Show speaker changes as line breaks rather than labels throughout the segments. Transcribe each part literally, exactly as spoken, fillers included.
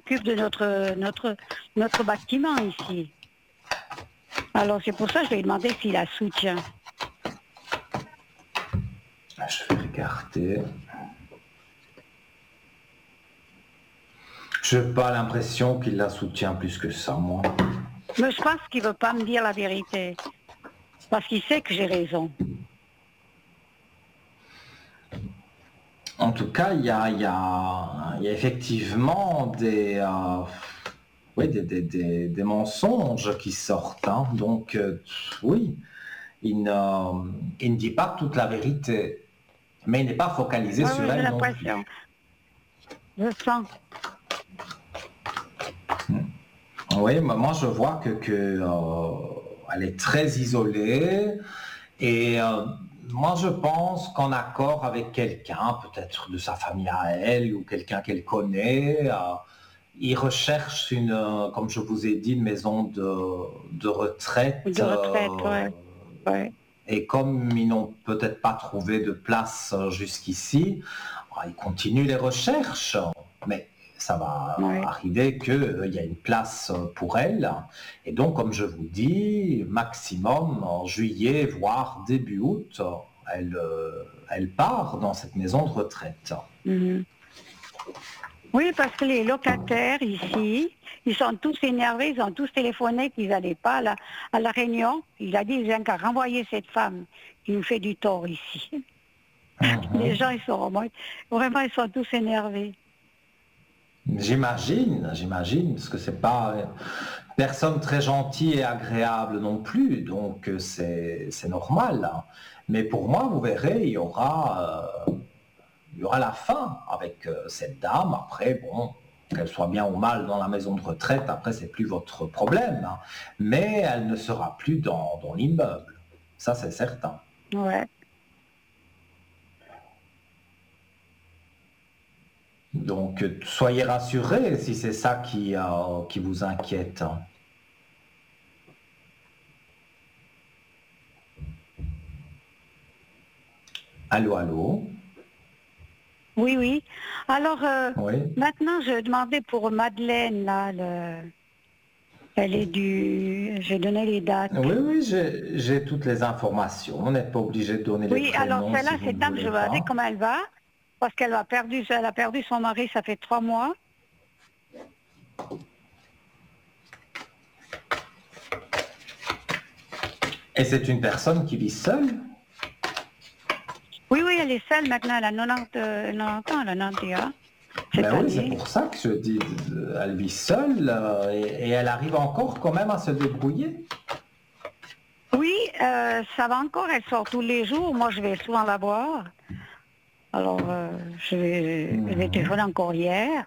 s'occupe de notre, notre, notre bâtiment ici. Alors c'est pour ça que je lui ai demandé s'il la soutient.
Je vais regarder. Je n'ai pas l'impression qu'il la soutient plus que ça, moi.
Mais je pense qu'il ne veut pas me dire la vérité. Parce qu'il sait que j'ai raison.
En tout cas, il y a, il y a, il y a effectivement des, euh, oui, des, des, des, des mensonges qui sortent. Hein. Donc, euh, oui, il ne, il ne dit pas toute la vérité. Mais il n'est pas focalisé
Oui,
sur
oui, j'ai
elle non plus.
l'impression. Je sens.
Oui, mais moi je vois que, que euh, elle est très isolée et euh, moi je pense qu'en accord avec quelqu'un, peut-être de sa famille à elle ou quelqu'un qu'elle connaît, euh, il recherche une, euh, comme je vous ai dit, une maison de, de retraite.
De retraite,
euh,
ouais. Ouais.
Et comme ils n'ont peut-être pas trouvé de place euh, jusqu'ici, euh, ils continuent les recherches. Mais ça va
Ouais.
arriver qu'il y a une place euh, pour elle. Et donc, comme je vous dis, maximum en juillet, voire début août, elle, euh, elle part dans cette maison de retraite.
Mhm. Oui, parce que les locataires ici, ils sont tous énervés, ils ont tous téléphoné qu'ils n'allaient pas à la, à la réunion. Il a dit, il vient qu'à renvoyer cette femme qui nous fait du tort ici.
Mhm.
Les gens, ils sont vraiment, vraiment, ils sont tous énervés.
J'imagine, j'imagine, parce que c'est pas personne très gentil et agréable non plus, donc c'est c'est normal. Mais pour moi, vous verrez, il y aura, euh, il y aura la fin avec euh, cette dame. Après, bon, qu'elle soit bien ou mal dans la maison de retraite, après, c'est plus votre problème. Hein. Mais elle ne sera plus dans, dans l'immeuble. Ça, c'est certain.
Ouais.
Donc, euh, soyez rassurés si c'est ça qui, euh, qui vous inquiète. Allô, allô?
Oui, oui. Alors, euh,
Oui.
maintenant, je demandais pour Madeleine, là, le... elle est du... J'ai donné les dates.
Oui, oui, j'ai j'ai toutes les informations. On n'est pas obligé de donner les
Oui, alors
prénoms si
celle-là,
vous
cette
ne
dame, je
voulez
vais regarder
pas.
comment elle va, parce qu'elle a perdu, elle a perdu son mari, ça fait trois mois.
Et c'est une personne qui vit seule?
Oui, oui, elle est seule maintenant, elle a quatre-vingt-dix, euh, quatre-vingts ans, elle a quatre-vingt-dix et un cette
Ben oui, c'est
année.
pour ça que je dis, euh, elle vit seule euh, et, et elle arrive encore quand même à se débrouiller.
Oui, euh, ça va encore, elle sort tous les jours, moi je vais souvent la voir. Alors, euh, je vais, je vais
Mhm.
téléphoner encore hier.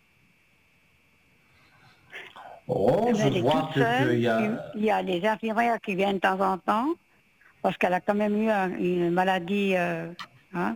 Oh,
Mais
je
elle est toute
vois que
seule,
qu'il y
puis
a...
il y a les infirmières qui viennent de temps en temps, parce qu'elle a quand même eu un- une maladie, euh, hein.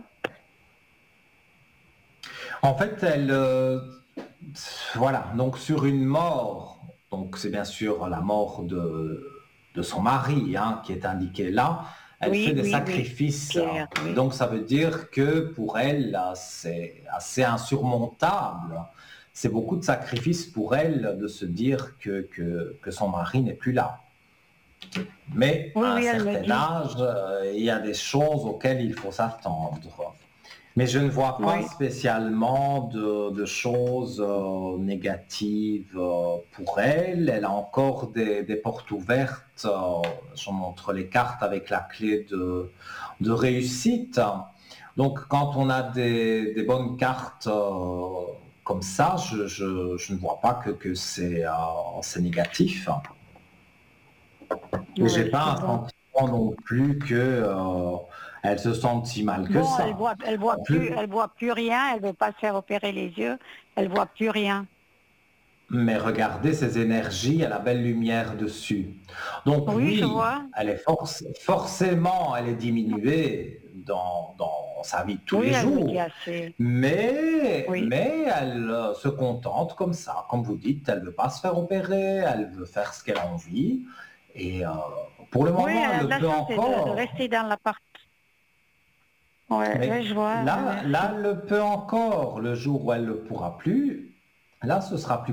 En fait, elle... euh, voilà, donc sur une mort, donc c'est bien sûr la mort de, de son mari hein, qui est indiquée là, elle fait
Oui,
des
oui, oui,
sacrifices.
Pierre, oui.
Donc ça veut dire que pour elle, là, c'est assez insurmontable. C'est beaucoup de sacrifices pour elle de se dire que, que, que son mari n'est plus là. Mais
Oui,
à un
oui, elle me
certain
dit.
âge, euh, il y a des choses auxquelles il faut s'attendre. Mais je ne vois pas
Oui,
spécialement de, de choses euh, négatives euh, pour elle. Elle a encore des, des portes ouvertes. Euh, je montre les cartes avec la clé de, de réussite. Donc quand on a des, des bonnes cartes euh, comme ça, je, je- je ne vois pas que, que c'est euh, c'est négatif. Et j'ai
oui,
pas
c'est
un
bon.
sentiment non plus que euh, elle se sente si mal que
Bon, elle
ça.
voit, elle voit
En
plus,
plus,
elle voit plus rien, elle veut pas se faire opérer les yeux, elle voit plus rien.
mais regardez ces énergies à la belle lumière dessus. Donc
Oui, je
oui,
vois.
elle est forc- forcément, elle est diminuée dans, dans sa vie de tous
Oui,
les
elle me dit
jours.
assez.
Mais,
Oui.
mais elle euh, se contente comme ça. Comme vous dites, elle ne veut pas se faire opérer, elle veut faire ce qu'elle a envie. Et euh, pour le
Oui,
moment,
elle
elle
a de
le
la
peut
chance de, de
encore.
rester dans l'appart. Ouais,
Mais
ouais, je vois, ouais,
là, là,
merci.
elle le peut encore. Le jour où elle ne le pourra plus, là, ce sera plus